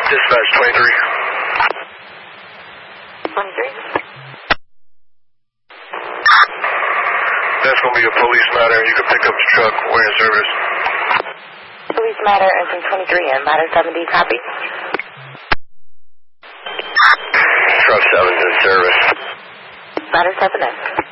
Dispatch 23. 23? That's going to be a police matter. You can pick up the truck. We're in service. Police matter engine 23 and matter 70, copy. Truck 7's in service. Matter 7 in.